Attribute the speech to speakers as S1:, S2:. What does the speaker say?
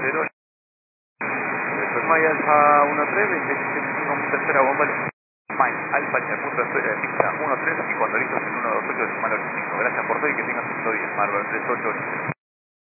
S1: 0. Después Maya Alfa 13, 27 como tercera bomba. Mike Alfa punto de pista 13 y cuando listos en 128 decimal 85. Gracias por todo y que tengas un lindo día. Marvel 388.